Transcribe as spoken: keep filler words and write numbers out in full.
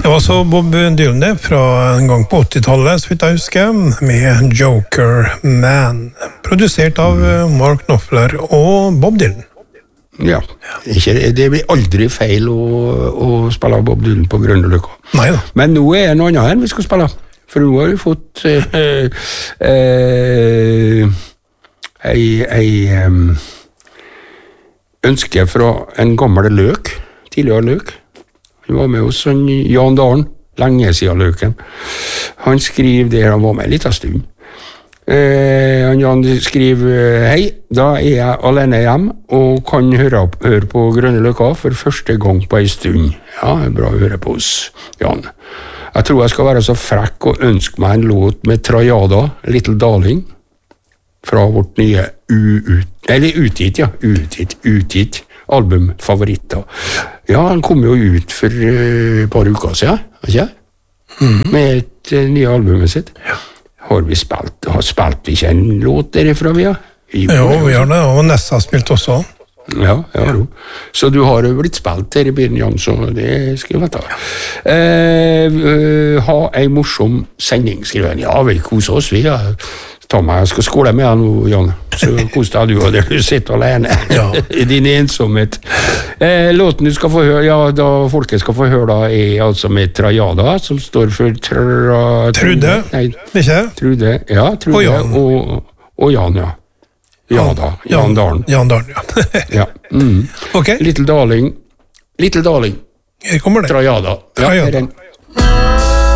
Det var så Bob Dylan det, fra en gang på åttitallet, så vidt jeg husker, med Joker Man, produsert av Mark Knopfler og Bob Dylan. Ja, ikke, det blir aldri feil å, å spille Bob Dylan på Grønne Løkka. Neida. Men nå er det noe annet enn vi skal spille, for nå har vi fått eh, eh, ei, ei eh, ønske fra en gammel løk, tidligere løk. Han var med hos Jan Dalen, lenge siden løken. Han skriver der, han var med litt av stund. Eh, han Jan skriver, hei, da er jeg alene hjem, og kan høre, opp, høre på Grønne Løkka for første gang på en stund. Ja, det er bra å høre på oss, Jan. Jeg tror jeg skal være så frekk og ønske meg en låt med Trajada, Little Darling, fra vårt nye u-ut, eller utgitt, ja, utgitt, utgitt, albumfavoritter. Ja, han kom jo ut for et uh, par uker siden, ikke? Mm. Med et uh, nye albumet sitt. Ja. Har vi spilt, har spilt vi ikke en låt derifra, vi? Ja, jo, vi har det, og Nessa har spilt også. Ja, ja, ja. Så du har jo blitt spilt her i byen, Jan, så det skriver jeg ta. Ja. Eh, uh, ha en morsom sending, skriver han. Ja, vi koser oss, vi, ja. Ta meg, jeg skal skåle med deg nå, Jan. Så kos deg du, og der du sitter alene ja. I din ensomhet. Eh, låten du skal få høre, ja, da folket skal få høre da, er altså med Trajada, som står for tra... Trude, nei, ikke? Trude, ja, Trude, og Jan. Og, og Jan, ja. Jan da, Jan, Jan Dalen. Jan Dalen, ja. ja. Mm. Ok. Little Darling, Little Darling. Her kommer det. Trajada. Ja, Trajada.